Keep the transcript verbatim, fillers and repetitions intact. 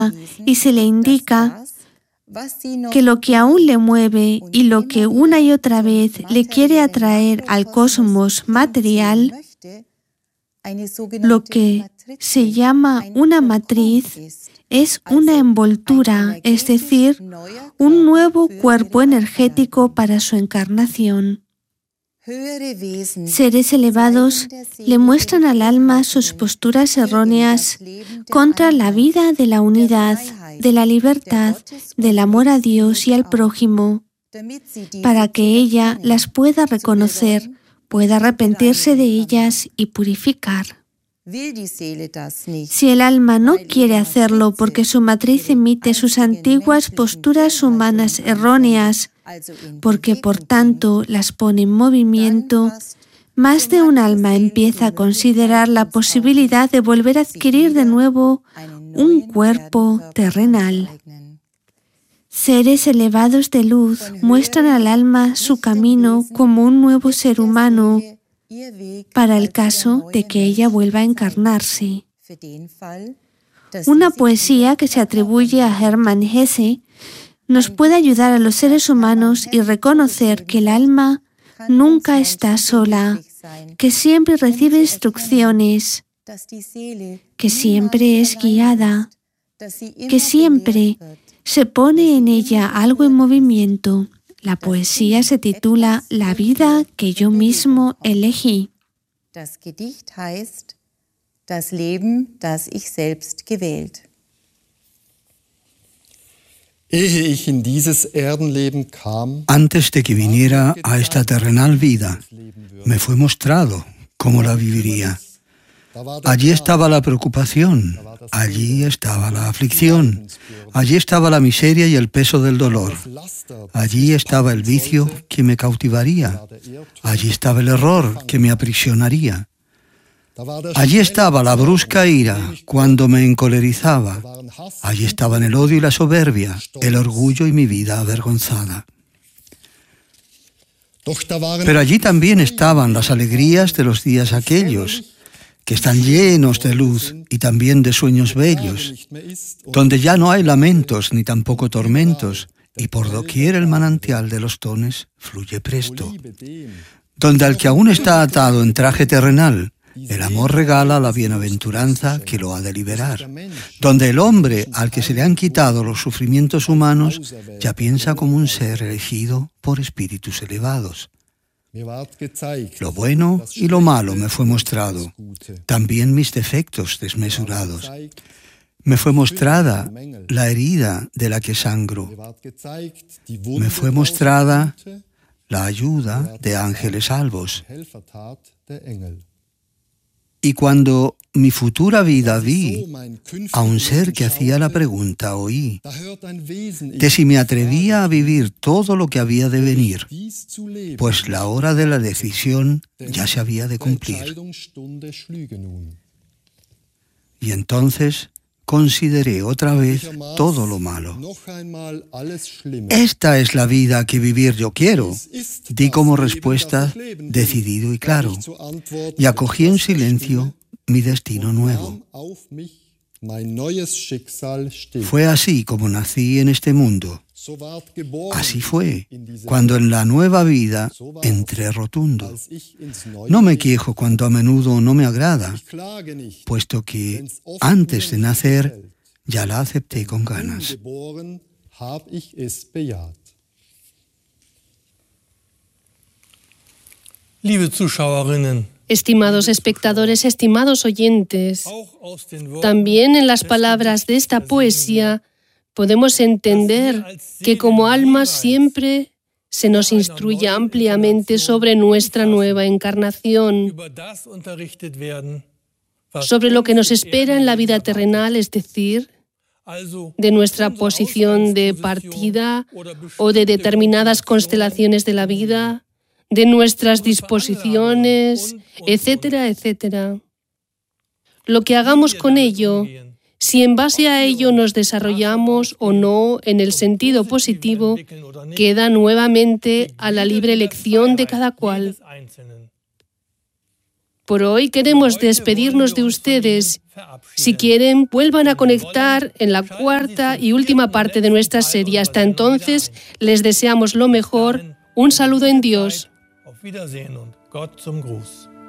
y se le indica que lo que aún le mueve y lo que una y otra vez le quiere atraer al cosmos material, lo que se llama una matriz, es una envoltura, es decir, un nuevo cuerpo energético para su encarnación. Seres elevados le muestran al alma sus posturas erróneas contra la vida de la unidad, de la libertad, del amor a Dios y al prójimo, para que ella las pueda reconocer, pueda arrepentirse de ellas y purificar. Si el alma no quiere hacerlo porque su matriz emite sus antiguas posturas humanas erróneas, porque por tanto las pone en movimiento, más de un alma empieza a considerar la posibilidad de volver a adquirir de nuevo un cuerpo terrenal. Seres elevados de luz muestran al alma su camino como un nuevo ser humano para el caso de que ella vuelva a encarnarse. Una poesía que se atribuye a Hermann Hesse nos puede ayudar a los seres humanos y reconocer que el alma nunca está sola, que siempre recibe instrucciones, que siempre es guiada, que siempre se pone en ella algo en movimiento. La poesía se titula La vida que yo mismo elegí. Das Gedicht heißt Das Leben, das ich selbst gewählt. Antes de que viniera a esta terrenal vida, me fue mostrado cómo la viviría. Allí estaba la preocupación, allí estaba la aflicción, allí estaba la miseria y el peso del dolor. Allí estaba el vicio que me cautivaría, allí estaba el error que me aprisionaría. Allí estaba la brusca ira cuando me encolerizaba, allí estaban el odio y la soberbia, el orgullo y mi vida avergonzada. Pero allí también estaban las alegrías de los días aquellos, que están llenos de luz y también de sueños bellos, donde ya no hay lamentos ni tampoco tormentos, y por doquier el manantial de los dones fluye presto, donde al que aún está atado en traje terrenal, el amor regala la bienaventuranza que lo ha de liberar, donde el hombre al que se le han quitado los sufrimientos humanos ya piensa como un ser elegido por espíritus elevados. Lo bueno y lo malo me fue mostrado, también mis defectos desmesurados. Me fue mostrada la herida de la que sangro. Me fue mostrada la ayuda de ángeles salvos. Y cuando mi futura vida vi, a un ser que hacía la pregunta oí, de si me atrevía a vivir todo lo que había de venir, pues la hora de la decisión ya se había de cumplir. Y entonces consideré otra vez todo lo malo. Esta es la vida que vivir yo quiero, di como respuesta decidido y claro, y acogí en silencio mi destino nuevo. Fue así como nací en este mundo. Así fue cuando en la nueva vida entré rotundo. No me quejo cuando a menudo no me agrada, puesto que antes de nacer ya la acepté con ganas. Liebe Zuschauerinnen, Estimados espectadores, estimados oyentes, también en las palabras de esta poesía podemos entender que como almas siempre se nos instruye ampliamente sobre nuestra nueva encarnación, sobre lo que nos espera en la vida terrenal, es decir, de nuestra posición de partida o de determinadas constelaciones de la vida, de nuestras disposiciones, etcétera, etcétera. Lo que hagamos con ello, si en base a ello nos desarrollamos o no en el sentido positivo, queda nuevamente a la libre elección de cada cual. Por hoy queremos despedirnos de ustedes. Si quieren, vuelvan a conectar en la cuarta y última parte de nuestra serie. Hasta entonces, les deseamos lo mejor. Un saludo en Dios. Auf Wiedersehen und Gott zum Gruß.